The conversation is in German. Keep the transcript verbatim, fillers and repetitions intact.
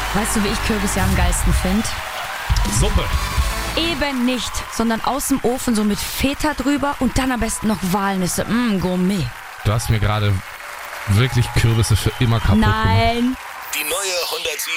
Weißt du, wie ich Kürbis ja am geilsten finde? Suppe. Eben nicht, sondern aus dem Ofen so mit Feta drüber und dann am besten noch Walnüsse. Mmm, Gourmet. Du hast mir gerade wirklich Kürbisse für immer kaputt gemacht. Nein. Die neue hundertsieben